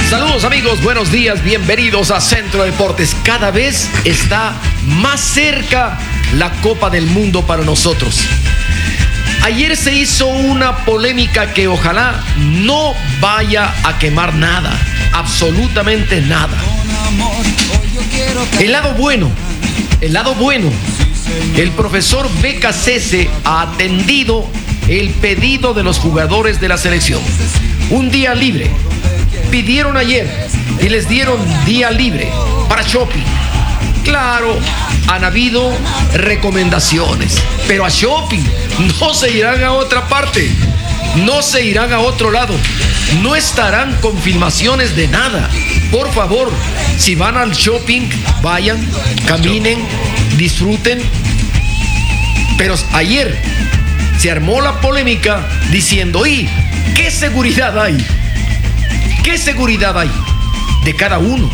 Saludos amigos, buenos días, bienvenidos a Centro Deportes. Cada vez está más cerca la Copa del Mundo para nosotros. Ayer se hizo una polémica que ojalá no vaya a quemar nada, absolutamente nada. El lado bueno, el profesor BKCS ha atendido el pedido de los jugadores de la selección. Un día libre. Pidieron ayer y les dieron día libre para shopping. Claro, han habido recomendaciones, pero a shopping, no se irán a otra parte, no se irán a otro lado, no estarán con filmaciones de nada. Por favor, si van al shopping, vayan, caminen, disfruten. Pero ayer se armó la polémica diciendo, ¿y qué seguridad hay? ¿Qué seguridad hay de cada uno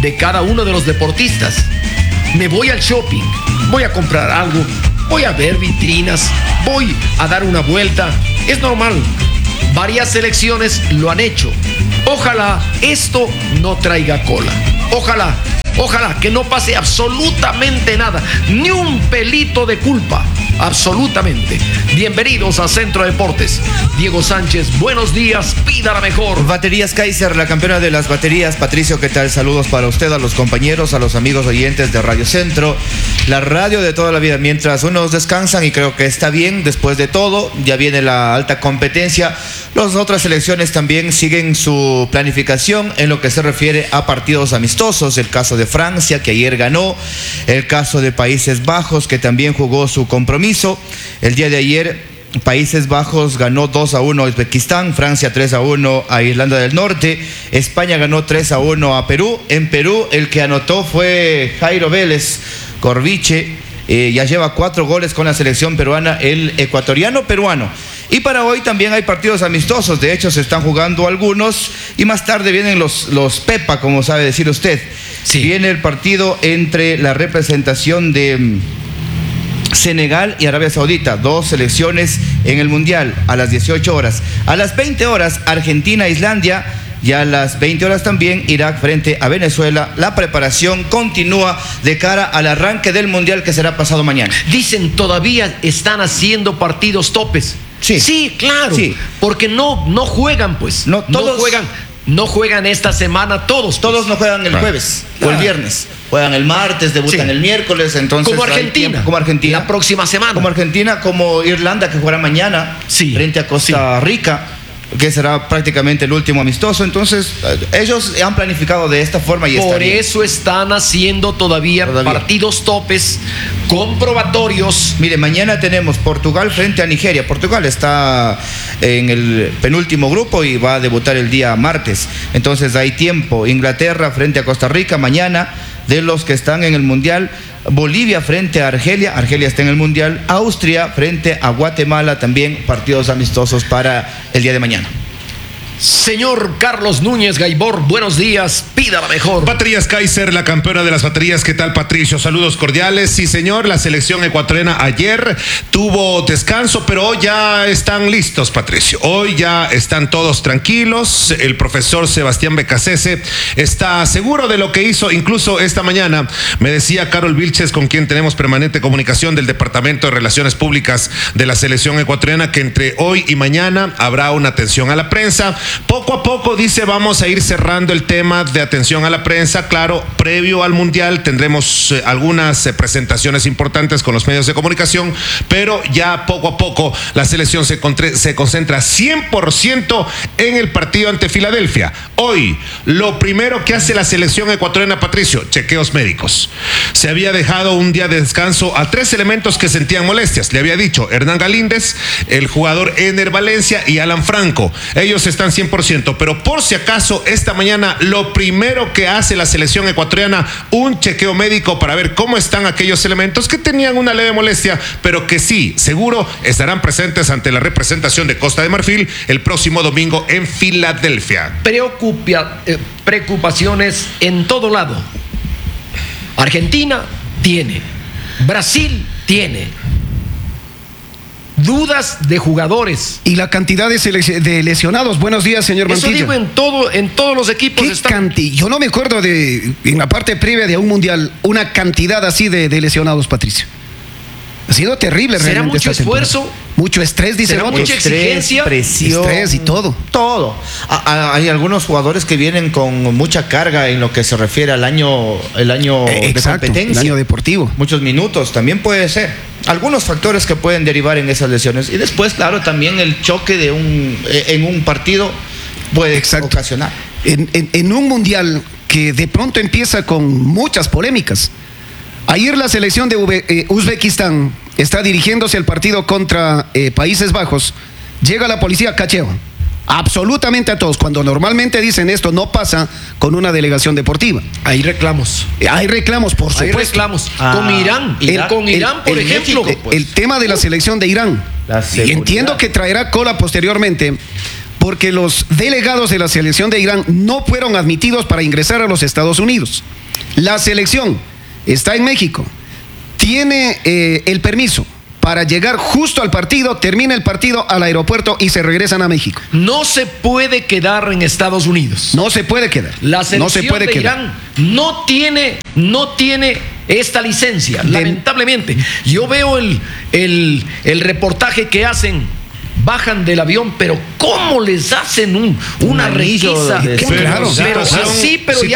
de los deportistas? Me voy al shopping, voy a comprar algo, voy a ver vitrinas, voy a dar una vuelta. Es normal, varias selecciones lo han hecho. Ojalá esto no traiga cola. Ojalá que no pase absolutamente nada, ni un pelito de culpa, absolutamente. Bienvenidos a Centro Deportes. Diego Sánchez, buenos días, pida la mejor. Baterías Kaiser, la campeona de las baterías. Patricio, ¿qué tal? Saludos para usted, a los compañeros, a los amigos oyentes de Radio Centro, la radio de toda la vida. Mientras unos descansan, y creo que está bien, después de todo, ya viene la alta competencia. Las otras selecciones también siguen su planificación en lo que se refiere a partidos amistosos. El caso de Francia, que ayer ganó, el caso de Países Bajos, que también jugó su compromiso. El día de ayer Países Bajos ganó 2-1 a Uzbekistán, Francia 3-1 a Irlanda del Norte, España ganó 3-1 a Perú. En Perú el que anotó fue Jairo Vélez Corviche, ya lleva 4 goles con la selección peruana, el ecuatoriano peruano. Y para hoy también hay partidos amistosos, de hecho se están jugando algunos, y más tarde vienen los Pepa, como sabe decir usted. Sí. Viene el partido entre la representación de Senegal y Arabia Saudita, 2 selecciones en el Mundial, a las 18 horas. A las 20 horas, Argentina-Islandia, y a las 20 horas también Irak frente a Venezuela. La preparación continúa de cara al arranque del Mundial, que será pasado mañana. Dicen, todavía están haciendo partidos topes. Sí, claro, sí. Porque no juegan, pues. No juegan esta semana todos. Todos no juegan el jueves o el viernes. Juegan el martes, debutan el miércoles, entonces. Como Argentina. La próxima semana. Como Argentina, como Irlanda, que jugará mañana frente a Costa Rica, que será prácticamente el último amistoso. Entonces, ellos han planificado de esta forma y por eso están haciendo todavía partidos topes, comprobatorios. Mire, mañana tenemos Portugal frente a Nigeria. Portugal está en el penúltimo grupo y va a debutar el día martes. Entonces hay tiempo. Inglaterra frente a Costa Rica mañana. De los que están en el Mundial, Bolivia frente a Argelia. Argelia está en el Mundial. Austria frente a Guatemala, también partidos amistosos para el día de mañana. Señor Carlos Núñez Gaibor, buenos días, pida la mejor. Baterías Kaiser, la campeona de las baterías. ¿Qué tal, Patricio? Saludos cordiales. Sí, señor, la selección ecuatoriana ayer tuvo descanso, pero hoy ya están listos, Patricio. Hoy ya están todos tranquilos. El profesor Sebastián BKCS está seguro de lo que hizo. Incluso esta mañana me decía Carol Vilches, con quien tenemos permanente comunicación del Departamento de Relaciones Públicas de la selección ecuatoriana, que entre hoy y mañana habrá una atención a la prensa. Poco a poco, dice, vamos a ir cerrando el tema de atención a la prensa. Claro, previo al Mundial tendremos algunas presentaciones importantes con los medios de comunicación, pero ya poco a poco la selección se concentra 100% en el partido ante Filadelfia. Hoy, lo primero que hace la selección ecuatoriana, Patricio, chequeos médicos. Se había dejado un día de descanso a 3 elementos que sentían molestias. Le había dicho Hernán Galíndez, el jugador Ener Valencia y Alan Franco. Ellos están 100%, pero por si acaso, esta mañana lo primero que hace la selección ecuatoriana, un chequeo médico para ver cómo están aquellos elementos que tenían una leve molestia, pero que sí, seguro estarán presentes ante la representación de Costa de Marfil el próximo domingo en Filadelfia. Preocupaciones en todo lado. Argentina tiene, Brasil tiene, dudas de jugadores. Y la cantidad de lesionados. Buenos días, señor Eso Mantilla. digo en todos los equipos. Yo no me acuerdo en la parte previa de un mundial, una cantidad así de lesionados, Patricio. Ha sido terrible. ¿Será realmente mucho esta temporada. esfuerzo? Mucho estrés, dice ¿Será otros. mucha exigencia? Presión, Estrés y todo. Todo. Hay algunos jugadores que vienen con mucha carga en lo que se refiere al año, de Exacto, competencia. el año deportivo. Muchos minutos, también puede ser. Algunos factores que pueden derivar en esas lesiones. Y después, claro, también el choque en un partido puede ocasionar. En un mundial que de pronto empieza con muchas polémicas. Ayer la selección de Uzbekistán está dirigiéndose al partido contra Países Bajos. Llega la policía, cacheo. Absolutamente a todos. Cuando normalmente dicen esto no pasa con una delegación deportiva. Hay reclamos. Hay reclamos, por supuesto. Hay reclamos. Con Irán. Con Irán, por ejemplo. México, El tema de la selección de Irán. Y entiendo que traerá cola posteriormente, porque los delegados de la selección de Irán no fueron admitidos para ingresar a los Estados Unidos. La selección está en México, tiene el permiso para llegar justo al partido, termina el partido al aeropuerto y se regresan a México. No se puede quedar en Estados Unidos. No se puede quedar. La selección de Irán no tiene esta licencia, lamentablemente. Yo veo el reportaje que hacen. Bajan del avión, pero ¿cómo les hacen una requisa? Claro, pero ya